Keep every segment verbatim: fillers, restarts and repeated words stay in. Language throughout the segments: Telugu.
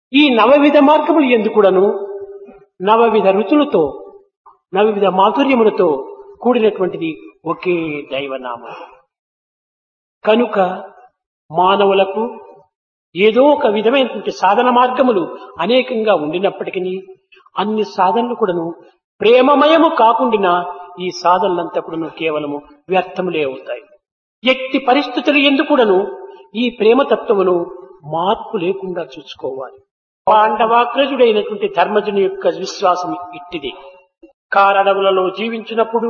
ఈ నవవిధ మార్గములు ఎందుకుడను నవవిధ రుచులతో నవవిధ మాధుర్యములతో కూడినటువంటిది ఒకే దైవనామం. కనుక మానవులకు ఏదో ఒక విధమైనటువంటి సాధన మార్గములు అనేకంగా ఉండినప్పటికీ అన్ని సాధనలు కూడాను ప్రేమమయము కాకుండా ఈ సాధనలంతా కూడాను కేవలము వ్యర్థములే అవుతాయి. ఎట్టి పరిస్థితులు ఎందుకుడను ఈ ప్రేమతత్వమును మార్పు లేకుండా చూసుకోవాలి. పాండవాగ్రజుడైనటువంటి ధర్మజుని యొక్క విశ్వాసం ఇట్టిది. కారడవులలో జీవించినప్పుడు,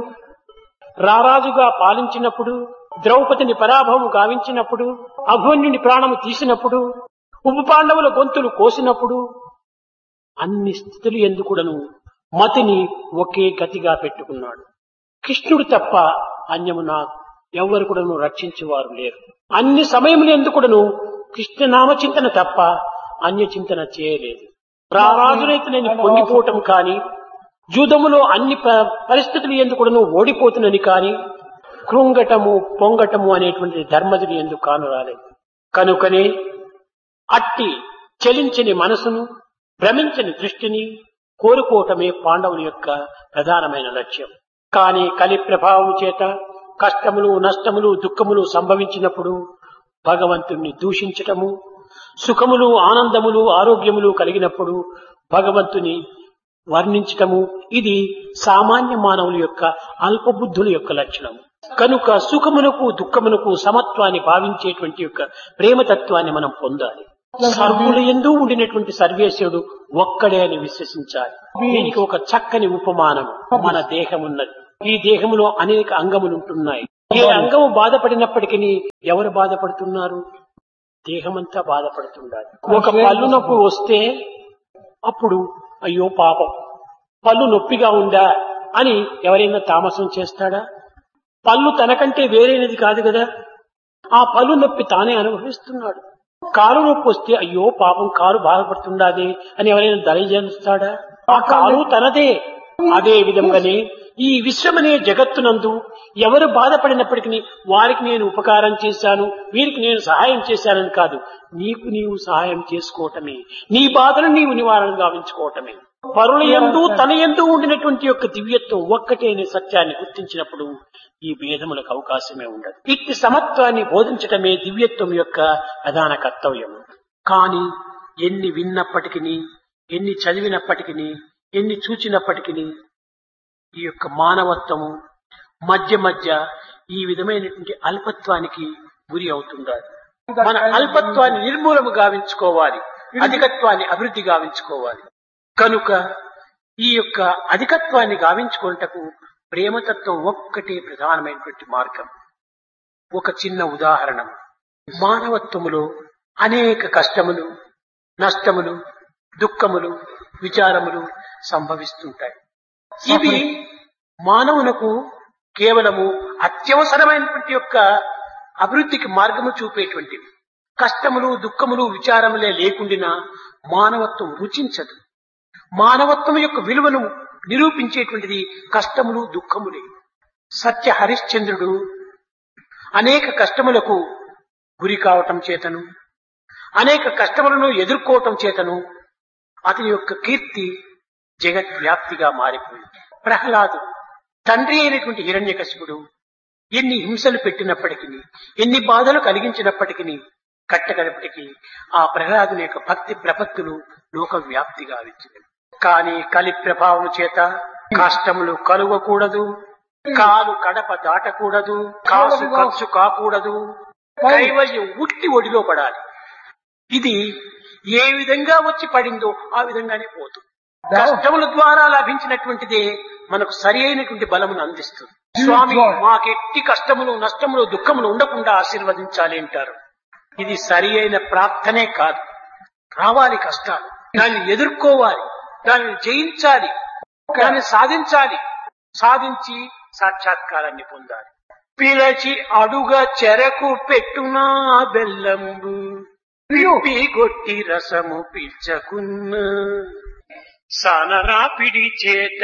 రారాజుగా పాలించినప్పుడు, ద్రౌపదిని పరాభవము గావించినప్పుడు, అభిమన్యుని ప్రాణము తీసినప్పుడు, ఉప పాండవుల గొంతులు కోసినప్పుడు అన్ని స్థితులు ఎందుకుడను మతిని ఒకే గతిగా పెట్టుకున్నాడు. కృష్ణుడు తప్ప అన్యము నా ఎవ్వరు కూడాను రక్షించేవారు లేరు. అన్ని సమయములు ఎందుకుడను కృష్ణనామ చింతన తప్ప అన్య చింతన చేయలేదు. రారాజునైతే నేను పొంగిపోవటం కాని, జూదములో అన్ని పరిస్థితులు ఎందుకుడను ఓడిపోతున్నని కాని, కృంగటము పొంగటము అనేటువంటి ధర్మజులు ఎందుకు కాను రాలేదు. కనుకనే అట్టి చలించని మనసును, భ్రమించని దృష్టిని కోరుకోవటమే పాండవుల యొక్క ప్రధానమైన లక్ష్యం. కానీ కలి ప్రభావం చేత కష్టములు, నష్టములు, దుఃఖములు సంభవించినప్పుడు భగవంతుణ్ణి దూషించటము, సుఖములు, ఆనందములు, ఆరోగ్యములు కలిగినప్పుడు భగవంతుని వర్ణించటము, ఇది సామాన్య మానవుల యొక్క అల్పబుద్ధుల యొక్క లక్షణం. కనుక సుఖమునకు దుఃఖమునకు సమత్వాన్ని భావించేటువంటి యొక్క ప్రేమతత్వాన్ని మనం పొందాలి. సర్వుల యందు ఉండినటువంటి సర్వేశ్వరుడు ఒక్కడే అని విశ్వసించాలి. దీనికి ఒక చక్కని ఉపమానం మన దేహం ఉన్నది. ఈ దేహంలో అనేక అంగములు ఉంటున్నాయి. ఏ అంగము బాధపడినప్పటికీ ఎవరు బాధపడుతున్నారు? దేహమంతా బాధపడుతున్నారు. ఒక పళ్ళు నొప్పి వస్తే అప్పుడు అయ్యో పాపం పళ్ళు నొప్పిగా ఉందా అని ఎవరైనా తామసం చేస్తాడా? పళ్ళు తనకంటే వేరైనది కాదు కదా. ఆ పళ్ళు నొప్పి తానే అనుభవిస్తున్నాడు. కాలు నొప్పి వస్తే అయ్యో పాపం కాలు బాధపడుతుండాదే అని ఎవరైనా దయచేస్తాడా? ఆ కాలు తనదే. అదే విధంగానే ఈ విశ్వమనే జగత్తునందు ఎవరు బాధపడినప్పటికీ వారికి నేను ఉపకారం చేశాను, వీరికి నేను సహాయం చేశానని కాదు, నీకు నీవు సహాయం చేసుకోవటమే, నీ బాధను నీవు నివారణ గావించుకోవటమే. పరుల యందు తన యందు ఉండినటువంటి యొక్క దివ్యత్వం ఒక్కటే అనే సత్యాన్ని గుర్తించినప్పుడు ఈ భేదములకు అవకాశమే ఉండదు. ఇట్టి సమత్వాన్ని బోధించటమే దివ్యత్వం యొక్క ప్రధాన కర్తవ్యం. కానీ ఎన్ని విన్నప్పటికీ, ఎన్ని చదివినప్పటికీ, ఎన్ని చూచినప్పటికీ ఈ యొక్క మానవత్వము మధ్య మధ్య ఈ విధమైనటువంటి అల్పత్వానికి గురి అవుతుండాలి. మన అల్పత్వాన్ని నిర్మూలము గావించుకోవాలి, అధికత్వాన్ని అభివృద్ధి గావించుకోవాలి. కనుక ఈ యొక్క అధికత్వాన్ని గావించుకున్నటకు ప్రేమతత్వం ఒక్కటే ప్రధానమైనటువంటి మార్గం. ఒక చిన్న ఉదాహరణ, మానవత్వములో అనేక కష్టములు, నష్టములు, దుఃఖములు, విచారములు సంభవిస్తుంటాయి. ఇవి మానవునకు కేవలము అత్యవసరమైనటువంటి యొక్క అభివృద్ధికి మార్గము చూపేటువంటివి. కష్టములు, దుఃఖములు, విచారములే లేకుండినా మానవత్వం రుచించదు. మానవత్వం యొక్క విలువను నిరూపించేటువంటిది కష్టములు, దుఃఖములే. సత్య హరిశ్చంద్రుడు అనేక కష్టములకు గురి కావటం చేతను, అనేక కష్టములను ఎదుర్కోవటం చేతను అతని యొక్క కీర్తి జగద్వ్యాప్తిగా మారిపోయింది. ప్రహ్లాదు తండ్రి అయినటువంటి హిరణ్యకశిపుడు ఎన్ని హింసలు పెట్టినప్పటికీ, ఎన్ని బాధలు కలిగించినప్పటికీ, కట్టగడపటికి ఆ ప్రహ్లాదుని యొక్క భక్తి ప్రపత్తులు లోకవ్యాప్తిగా వచ్చింది. కానీ కలి ప్రభావం చేత కష్టములు కలుగకూడదు, కాలు కడప దాటకూడదు, కాసు ఖర్చు కాకూడదు, కైవల్యం ఉట్టి ఒడిలో పడాలి. ఇది ఏ విధంగా వచ్చి పడిందో ఆ విధంగానే పోతుంది. కష్టముల ద్వారా లభించినటువంటిదే మనకు సరి అయినటువంటి బలమును అందిస్తుంది. స్వామి మాకెట్టి కష్టములు, నష్టములు, దుఃఖములు ఉండకుండా ఆశీర్వదించాలి అంటారు. ఇది సరి అయిన ప్రార్థనే కాదు. రావాలి కష్టాలు, దాన్ని ఎదుర్కోవాలి, దాన్ని జయించాలి, దాన్ని సాధించాలి, సాధించి సాక్షాత్కారాన్ని పొందాలి. పిలచి అడుగ చెరకు పెట్టునా బెల్లంబు, పిప్పి గొట్టి రసము పిల్చకున్న, సానరాపిడి చేత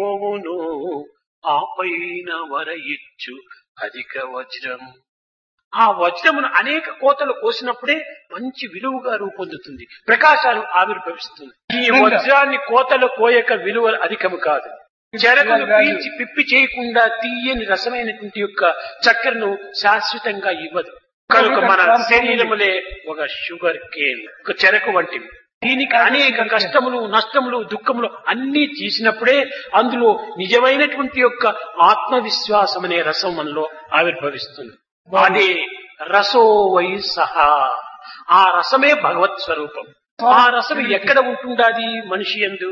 సగమైపోవును, ఆపైన వర ఇచ్చు అధిక వజ్రం. ఆ వజ్రమును అనేక కోతలు కోసినప్పుడే మంచి విలువగా రూపొందుతుంది, ప్రకాశాలు ఆవిర్భవిస్తుంది. ఈ వజ్రాన్ని కోతలు కోయక విలువ అధికము కాదు. చెరకును పీల్చి పిప్పి చేయకుండా తీయని రసమైనటువంటి యొక్క చక్కెరను శాశ్వతంగా ఇవ్వదు. కనుక మన శరీరములే ఒక షుగర్ కేన్, ఒక చెరకు వంటివి. దీనికి అనేక కష్టములు, నష్టములు, దుఃఖములు అన్ని తీసినప్పుడే అందులో నిజమైనటువంటి యొక్క ఆత్మవిశ్వాసం అనే రసం మనలో ఆవిర్భవిస్తుంది. అదే రసో వై సహా, ఆ రసమే భగవత్ స్వరూపం. ఆ రసం ఎక్కడ ఉంటుండాది మనిషి యందు?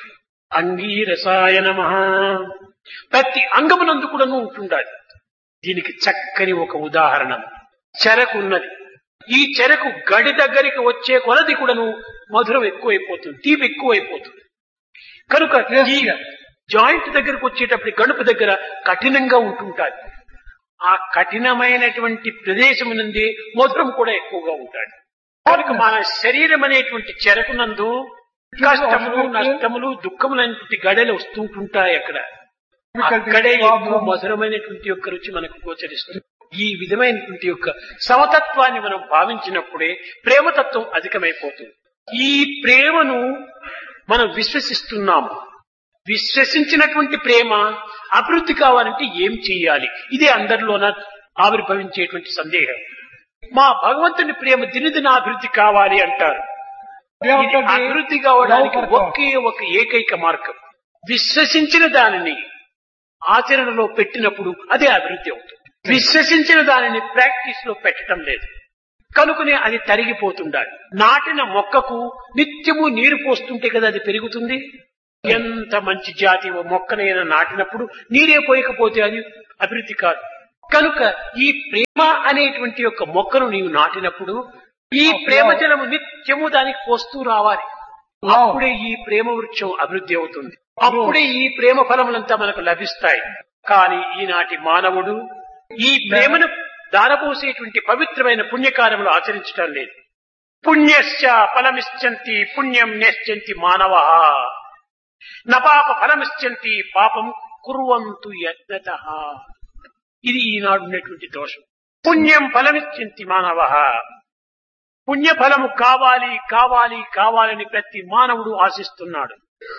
అంగీరసాయ నమః, ప్రతి అంగమునందు కూడాను ఉంటుండాది. దీనికి చక్కని ఒక ఉదాహరణ చెరకు ఉన్నది. ఈ చెరకు గడి దగ్గరికి వచ్చే కొలది కూడాను మధురం ఎక్కువైపోతుంది, తీపి ఎక్కువైపోతుంది. కనుక ఈ జాయింట్ దగ్గరకు వచ్చేటప్పుడు గణుపు దగ్గర కఠినంగా ఉంటుంటాది. ఆ కఠినమైనటువంటి ప్రదేశం నుండి మధురం కూడా ఎక్కువగా ఉంటాడు. కనుక మన శరీరం అనేటువంటి చెరకునందు కష్టములు, నష్టములు, దుఃఖములు అనేటువంటి గడలు వస్తుంటుంటాయి. అక్కడ అక్కడే ఎక్కువ మధురమైనటువంటి యొక్క రుచి మనకు గోచరిస్తుంది. ఈ విధమైనటువంటి యొక్క సమతత్వాన్ని మనం భావించినప్పుడే ప్రేమతత్వం అధికమైపోతుంది. ఈ ప్రేమను మనం విశ్వసిస్తున్నాము. విశ్వసించినటువంటి ప్రేమ అభివృద్ధి కావాలంటే ఏం చేయాలి? ఇదే అందరిలోన ఆవిర్భవించేటువంటి సందేహం. మా భగవంతుని ప్రేమ దినదిన అభివృద్ధి కావాలి అంటారు. ఇది అభివృద్ధి కావడానికి ఒకే ఒక ఏకైక మార్గం, విశ్వసించిన దానిని ఆచరణలో పెట్టినప్పుడు అదే అభివృద్ధి అవుతుంది. విశ్వసించిన దానిని ప్రాక్టీస్ లో పెట్టడం లేదు కనుకనే అది తరిగిపోతుండాలి. నాటిన మొక్కకు నిత్యము నీరు పోస్తుంటే కదా అది పెరుగుతుంది. ఎంత మంచి జాతి మొక్కనైనా నాటినప్పుడు నీరే పోయకపోతే అది అభివృద్ధి కాదు. కనుక ఈ ప్రేమ అనేటువంటి యొక్క మొక్కను నీవు నాటినప్పుడు ఈ ప్రేమ జలము నిత్యము దానికి పోస్తూ రావాలి. అప్పుడే ఈ ప్రేమ వృక్షం అభివృద్ధి అవుతుంది. అప్పుడే ఈ ప్రేమ ఫలములంతా మనకు లభిస్తాయి. కానీ ఈనాటి మానవుడు ఈ ప్రేమను దారపోసేటువంటి పవిత్రమైన పుణ్యకార్యములు ఆచరించటం లేదు. పుణ్యశ్చ ఫలమిశ్చంతి పుణ్యం నేశ్చంతి మానవః నపాప ఫలమిశ్చంతి పాపం కుర్వంతు యత్నతః. ఇది ఈనాడు ఉన్నటువంటి దోషం. పుణ్యం ఫలమిశ్చంతి మానవః, పుణ్యఫలము కావాలి కావాలి కావాలని ప్రతి మానవుడు ఆశిస్తున్నాడు.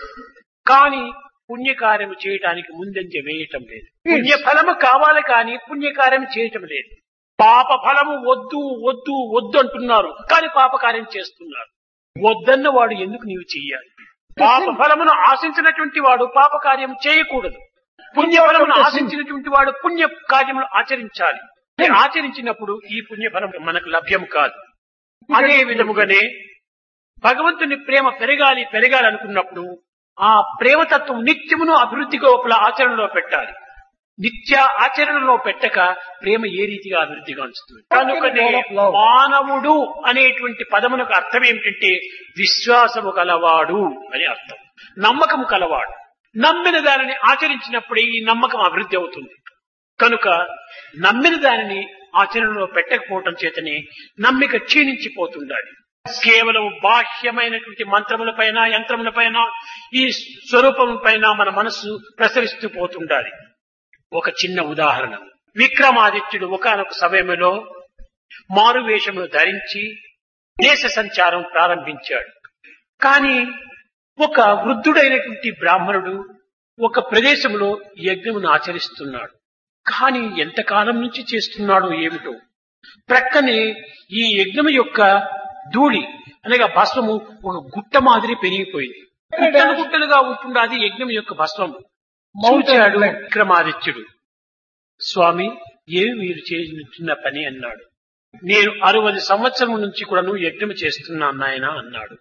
కానీ పుణ్యకార్యము చేయటానికి ముందంజ వేయటం లేదు. పుణ్యఫలము కావాలి కానీ పుణ్యకార్యం చేయటం లేదు. పాప ఫలము వద్దు వద్దు వద్దు అంటున్నారు, కానీ పాపకార్యం చేస్తున్నారు. వద్దన్న వాడు ఎందుకు నీవు చెయ్యాలి? పాప ఫలమును ఆశించినటువంటి వాడు పాపకార్యం చేయకూడదు. పుణ్యఫలమును ఆశించినటువంటి వాడు పుణ్య కార్యములు ఆచరించాలి. ఆచరించినప్పుడు ఈ పుణ్యఫలం మనకు లభ్యం కాదు. అదే విధముగానే భగవంతుని ప్రేమ పెరగాలి పెరగాలి అనుకున్నప్పుడు ఆ ప్రేమతత్వం నిత్యమును అభివృద్ధి లోపల ఆచరణలో పెట్టాలి. నిత్య ఆచరణలో పెట్టక ప్రేమ ఏ రీతిగా అభివృద్ధి గాంచుతుంది? కనుకనే మానవుడు అనేటువంటి పదమునకు అర్థం ఏమిటంటే విశ్వాసము కలవాడు అని అర్థం, నమ్మకము కలవాడు. నమ్మిన దానిని ఆచరించినప్పుడే ఈ నమ్మకం అభివృద్ధి అవుతుంది. కనుక నమ్మిన దానిని ఆచరణలో పెట్టకపోవటం చేతనే నమ్మిక క్షీణించిపోతుండాలి. కేవలం బాహ్యమైనటువంటి మంత్రముల పైన యంత్రముల పైన ఈ స్వరూపం పైన మన మనస్సు ప్రసరిస్తూ పోతుండాలి. ఒక చిన్న ఉదాహరణ, విక్రమాదిత్యుడు ఒకానొక సమయంలో మారువేషమును ధరించి దేశ సంచారం ప్రారంభించాడు. కానీ ఒక వృద్ధుడైనటువంటి బ్రాహ్మణుడు ఒక ప్రదేశంలో యజ్ఞమును ఆచరిస్తున్నాడు. కానీ ఎంతకాలం నుంచి చేస్తున్నాడో ఏమిటో, ప్రక్కనే ఈ యజ్ఞము యొక్క ధూళి అనగా భస్మము ఒక గుట్ట మాదిరి పెరిగిపోయింది. గుట్టలు గుట్టలుగా ఉంటుండాది యజ్ఞం యొక్క భస్మము. చూచాడు విక్రమాదిత్యుడు. స్వామి, ఏమి మీరు చేసిన పని అన్నాడు. నేను అరవై సంవత్సరం నుంచి కూడాను యజ్ఞం చేస్తున్నాను నాయన అన్నాడు.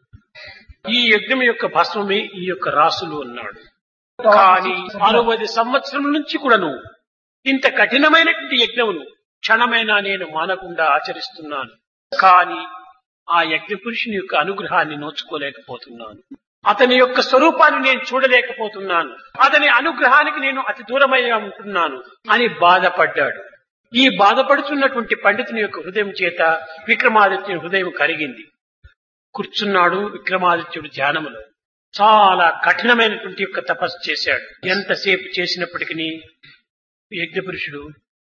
ఈ యజ్ఞం యొక్క భస్మమే ఈ యొక్క రాసులు అన్నాడు. కానీ అరవై సంవత్సరం నుంచి కూడాను ఇంత కఠినమైనటువంటి యజ్ఞమును క్షణమైనా నేను మానకుండా ఆచరిస్తున్నాను. కానీ ఆ యజ్ఞ పురుషుని యొక్క అనుగ్రహాన్ని నోచుకోలేకపోతున్నాను. అతని యొక్క స్వరూపాన్ని నేను చూడలేకపోతున్నాను. అతని అనుగ్రహానికి నేను అతి దూరమైనా ఉంటున్నాను అని బాధపడ్డాడు. ఈ బాధపడుతున్నటువంటి పండితుని యొక్క హృదయం చేత విక్రమాదిత్యుని హృదయం కరిగింది. కూర్చున్నాడు విక్రమాదిత్యుడు ధ్యానములో. చాలా కఠినమైనటువంటి యొక్క తపస్సు చేశాడు. ఎంతసేపు చేసినప్పటికీ యజ్ఞపురుషుడు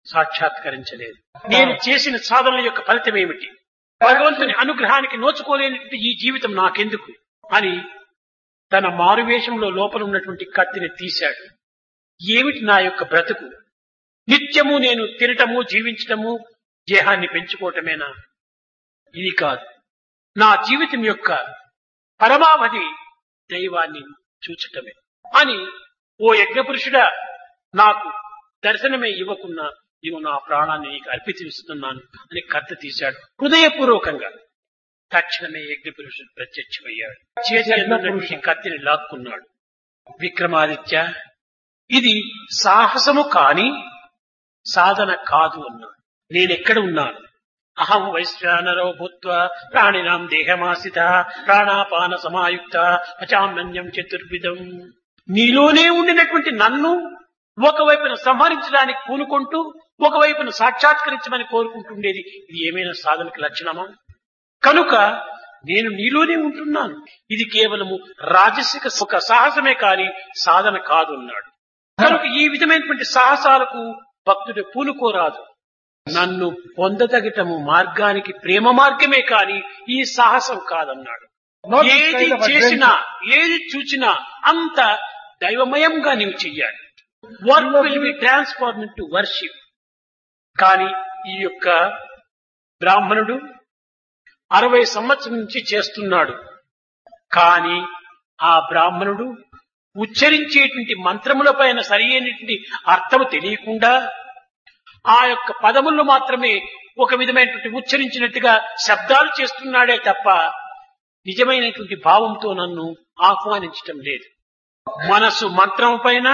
సాక్షాత్కరించలేదు. నేను చేసిన సాధనల యొక్క ఫలితం ఏమిటి? భగవంతుని అనుగ్రహానికి నోచుకోలేనటువంటి ఈ జీవితం నాకెందుకు అని తన మారువేషంలో లోపల ఉన్నటువంటి కత్తిని తీశాడు. ఏమిటి నా యొక్క బ్రతుకు? నిత్యము నేను తినటము, జీవించటము, దేహాన్ని పెంచుకోవటమేనా? ఇది కాదు. నా జీవితం యొక్క పరమావధి దైవాన్ని చూచటమే అని, ఓ యజ్ఞపురుషుడా, నాకు దర్శనమే ఇవ్వకున్నా నీవు నా ప్రాణాన్ని నీకు అర్పిస్తున్నాను అని కత్తి తీశాడు హృదయపూర్వకంగా. తక్షణమే యజ్ఞపురుషుడు ప్రత్యక్షమయ్యాడు. చేతి కత్తిని లాక్కున్నాడు. విక్రమాదిత్య, ఇది సాహసము కాని సాధన కాదు అన్నాడు. నేనెక్కడ ఉన్నాను? అహం వైశ్వానరో భూత్వా ప్రాణినాం దేహమాసిత ప్రాణాపాన సమాయుక్త పచామ్యన్యం చతుర్విధం. నీలోనే ఉండినటువంటి నన్ను ఒకవైపున సంహరించడానికి పూనుకుంటూ ఒకవైపున సాక్షాత్కరించమని కోరుకుంటుండేది ఇది ఏమైనా సాధనకు లక్షణమా? కనుక నేను నీలోనే ఉంటున్నాను. ఇది కేవలము రాజసిక ఒక సాహసమే కాని సాధన కాదు అన్నాడు. కనుక ఈ విధమైనటువంటి సాహసాలకు భక్తుడు పూనుకోరాదు. నన్ను పొందదగటము మార్గానికి ప్రేమ మార్గమే కాని ఈ సాహసం కాదన్నాడు. ఏది చేసినా ఏది చూచినా అంత దైవమయంగా నీవు చెయ్యాలి. Work will be transform to worship. కానీ ఈ యొక్క బ్రాహ్మణుడు అరవై సంవత్సరం నుంచి చేస్తున్నాడు. కానీ ఆ బ్రాహ్మణుడు ఉచ్చరించేటువంటి మంత్రముల పైన సరి అయినటువంటి అర్థము తెలియకుండా ఆ యొక్క పదములను మాత్రమే ఒక విధమైనటువంటి ఉచ్చరించినట్టుగా శబ్దాలు చేస్తున్నాడే తప్ప నిజమైనటువంటి భావంతో నన్ను ఆహ్వానించటం లేదు. మనసు మంత్రం పైన,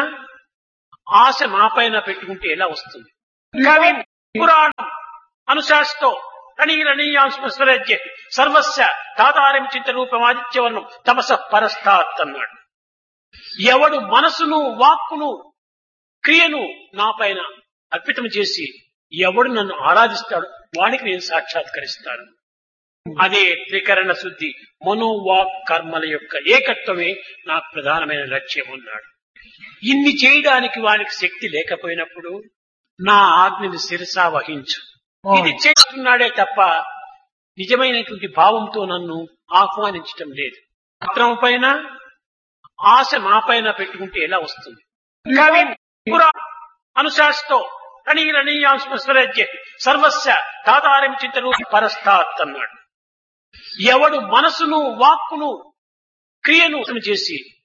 ఆశ నా పైన పెట్టుకుంటే ఎలా వస్తుంది? కవి పురాణం అనుశాస్తో కణీరణీయాంస్మస్వరజ్య సర్వస్య తాతారం చింత రూపం ఆదిత్యవర్ణం తమస పరస్తాత్ అన్నాడు. ఎవడు మనసును, వాక్కును, క్రియను నా పైన అర్పితం చేసి ఎవడు నన్ను ఆరాధిస్తాడు వాడికి నేను సాక్షాత్కరిస్తాను. అదే త్రికరణ శుద్ధి, మనోవాక్ కర్మల యొక్క ఏకత్వమే నాకు ప్రధానమైన లక్ష్యం అన్నాడు. ఇన్ని చేయడానికి వానికి శక్తి లేకపోయినప్పుడు నా ఆజ్ఞని శిరసా వహించు. ఇది చేస్తున్నాడే తప్ప నిజమైనటువంటి భావంతో నన్ను ఆహ్వానించటం లేదు. పత్రం పైన ఆశ నా పైన పెట్టుకుంటే ఎలా వస్తుంది? కవి పురాణం అనుశాస్తో కణీరణీయాంస్మస్వరజ్య సర్వస్య తాతారం చింత రూపం పరస్తాత్ అన్నాడు. ఎవడు మనసును, వాక్కును, క్రియను చేసి